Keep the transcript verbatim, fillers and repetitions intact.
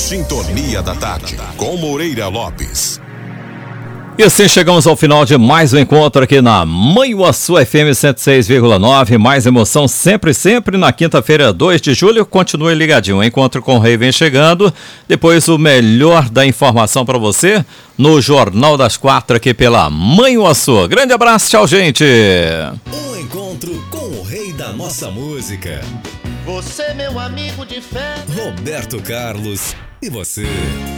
Sintonia da Tarde, com Moreira Lopes. E assim chegamos ao final de mais um encontro aqui na Manhuaçu F M cento e seis vírgula nove. Mais emoção sempre, sempre na quinta-feira, dois de julho. Continue ligadinho. O Encontro com o Rei vem chegando. Depois o melhor da informação para você no Jornal das Quatro aqui pela Manhuaçu. Grande abraço, tchau, gente. Um encontro com o Rei da nossa música. Você, meu amigo de fé. Roberto Carlos e você.